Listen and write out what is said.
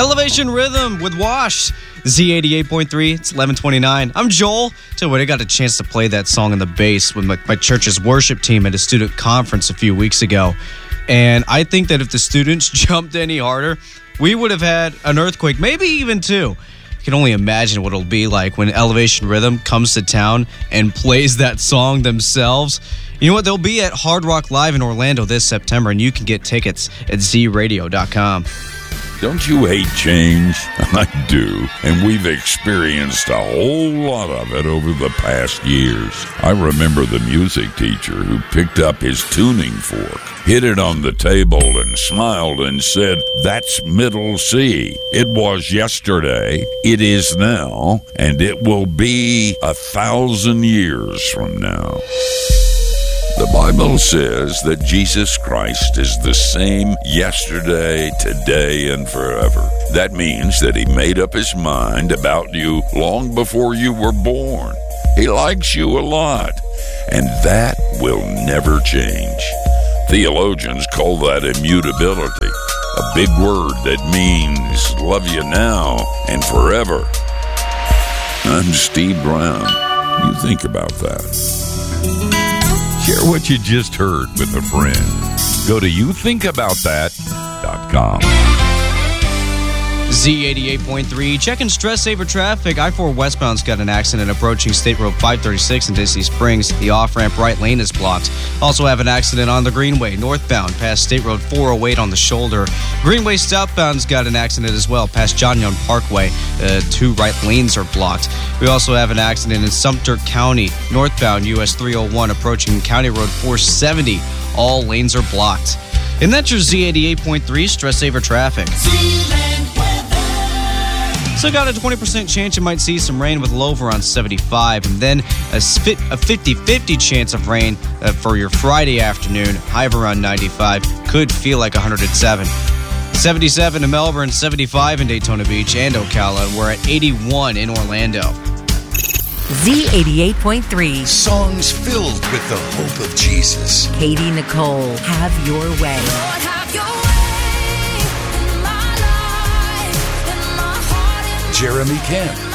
Elevation Rhythm with Wash. Z88.3, it's 11:29. I'm Joel. Tell you what, I got a chance to play that song in the bass with my church's worship team at a student conference a few weeks ago. And I think that if the students jumped any harder, we would have had an earthquake, maybe even two. I can only imagine what it'll be like when Elevation Rhythm comes to town and plays that song themselves. You know what? They'll be at Hard Rock Live in Orlando this September, and you can get tickets at zradio.com. Don't you hate change? I do, and we've experienced a whole lot of it over the past years. I remember the music teacher who picked up his tuning fork, hit it on the table, and smiled and said, "That's middle C. It was yesterday, it is now, and it will be 1,000 years from now." The Bible says that Jesus Christ is the same yesterday, today, and forever. That means that he made up his mind about you long before you were born. He likes you a lot, and that will never change. Theologians call that immutability, a big word that means love you now and forever. I'm Steve Brown. You think about that. Share what you just heard with a friend. Go to youthinkaboutthat.com. Z88.3, checking stress saver traffic. I-4 westbound's got an accident approaching State Road 536 in Disney Springs. The off-ramp right lane is blocked. Also have an accident on the Greenway northbound past State Road 408 on the shoulder. Greenway southbound's got an accident as well past John Young Parkway. Two right lanes are blocked. We also have an accident in Sumter County northbound US 301 approaching County Road 470. All lanes are blocked. And that's your Z88.3 stress saver traffic. So got a 20% chance you might see some rain with low around 75, and then a 50-50 chance of rain for your Friday afternoon, high of around 95, could feel like 107. 77 in Melbourne, 75 in Daytona Beach and Ocala. We're at 81 in Orlando. Z88.3. Songs filled with the hope of Jesus. Katie Nicole, Have Your Way. Lord, have your way in my life, in my heart, in Jeremy Camp.